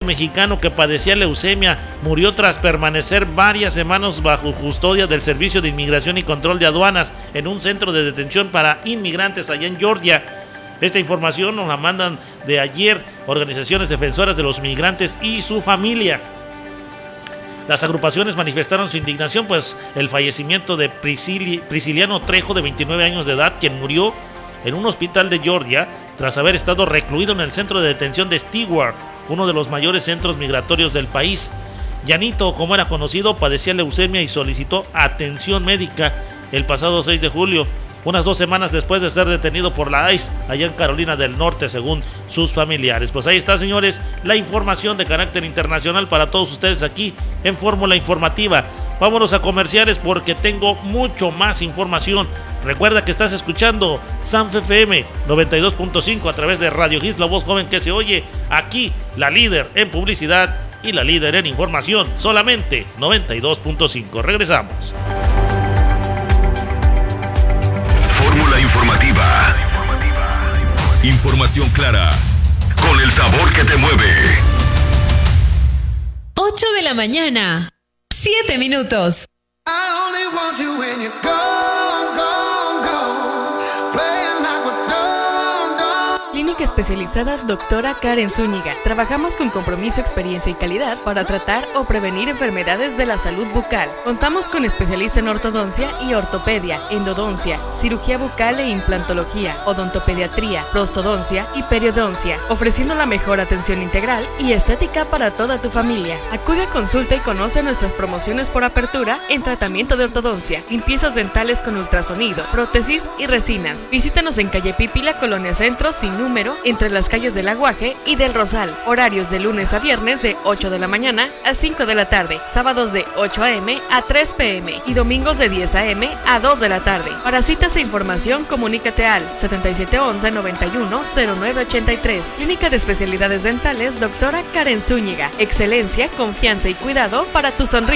mexicano que padecía leucemia murió tras permanecer varias semanas bajo custodia del Servicio de Inmigración y Control de Aduanas en un centro de detención para inmigrantes allá en Georgia. Esta información nos la mandan de ayer organizaciones defensoras de los migrantes y su familia. Las agrupaciones manifestaron su indignación, pues el fallecimiento de Prisciliano Trejo, de 29 años de edad, quien murió en un hospital de Georgia tras haber estado recluido en el centro de detención de Stewart, uno de los mayores centros migratorios del país. Llanito, como era conocido, padecía leucemia y solicitó atención médica el pasado 6 de julio, unas 2 semanas después de ser detenido por la ICE allá en Carolina del Norte, según sus familiares. Pues ahí está, señores, la información de carácter internacional para todos ustedes aquí en Fórmula Informativa. Vámonos a comerciales porque tengo mucho más información. Recuerda que estás escuchando Sanf FM 92.5 a través de Radio Hits, la voz joven que se oye aquí, la líder en publicidad y la líder en información, solamente 92.5. Regresamos. Fórmula Informativa. Información clara, con el sabor que te mueve. 8 de la mañana, 7 minutos. I only want you when you go. Clínica especializada Doctora Karen Zúñiga. Trabajamos con compromiso, experiencia y calidad para tratar o prevenir enfermedades de la salud bucal. Contamos con especialista en ortodoncia y ortopedia, endodoncia, cirugía bucal e implantología, odontopediatría, prostodoncia y periodoncia, ofreciendo la mejor atención integral y estética para toda tu familia. Acude a consulta y conoce nuestras promociones por apertura en tratamiento de ortodoncia, limpiezas dentales con ultrasonido, prótesis y resinas. Visítanos en calle Pípila, Colonia Centro, sin número, entre las calles del Aguaje y del Rosal. Horarios de lunes a viernes de 8 de la mañana a 5 de la tarde, sábados de 8 a.m. a 3 p.m. y domingos de 10 a.m. a 2 de la tarde. Para citas e información, comunícate al 7711-910983. Clínica de Especialidades Dentales Doctora Karen Zúñiga. Excelencia, confianza y cuidado para tu sonrisa.